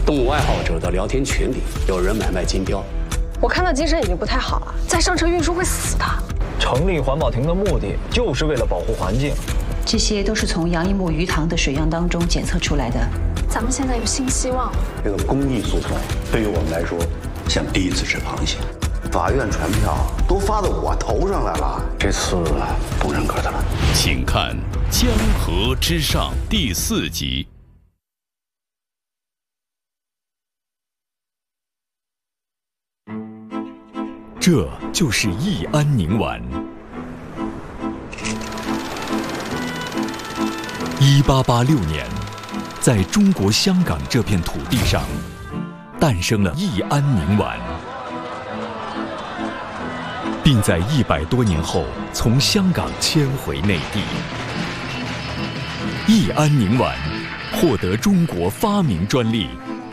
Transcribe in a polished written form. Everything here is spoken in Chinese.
动物爱好者的聊天群里有人买卖金标。 我看他精神已经不太好了，再上车运输会死的。 成立环保亭的目的就是为了保护环境。 这些都是从杨一木鱼塘的水样当中检测出来的。 咱们现在有新希望。 这个公益诉讼对于我们来说，像第一次吃螃蟹。 法院传票都发到我头上来了， 这次不认可他了。 请看《江河之上》第4集。这就是益安宁丸。1886年，在中国香港这片土地上，诞生了益安宁丸，并在100多年后从香港迁回内地。益安宁丸获得中国发明专利